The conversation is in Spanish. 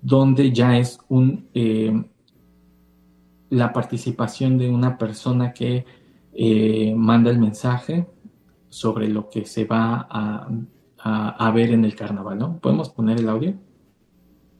donde ya es la participación de una persona que manda el mensaje sobre lo que se va a ver en el carnaval, ¿no? ¿Podemos poner el audio?